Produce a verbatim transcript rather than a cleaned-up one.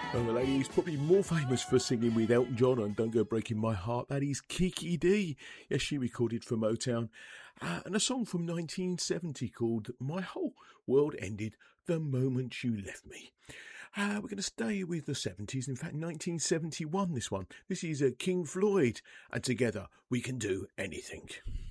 Well, the lady who's probably more famous for singing with Elton John on Don't Go Breaking My Heart, that is Kiki Dee. Yes, she recorded for Motown. Uh, and a song from nineteen seventy called My Whole World Ended the Moment You Left Me. Uh, we're going to stay with the seventies, in fact nineteen seventy-one this one. This is uh, King Floyd, and together we can do anything.